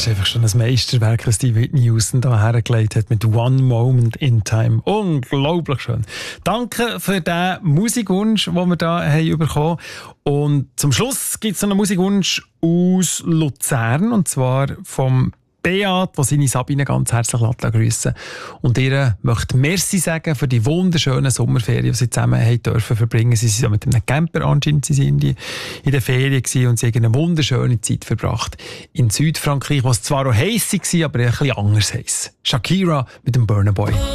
ist einfach schon ein Meisterwerk, was die Whitney Houston da hergelegt hat mit One Moment in Time. Unglaublich schön. Danke für den Musikwunsch, den wir da haben bekommen. Und zum Schluss gibt es noch einen Musikwunsch aus Luzern, und zwar vom Beat, der seine Sabine ganz herzlich grüßen. Und ihr möchte Merci sagen für die wunderschönen Sommerferien, die sie zusammen haben dürfen verbringen. Sie sind mit einem Camper anscheinend in der Ferien gewesen und sie haben eine wunderschöne Zeit verbracht in Südfrankreich, was zwar auch heiß war, aber ein bisschen anders heiß. Shakira mit dem Burna Boy.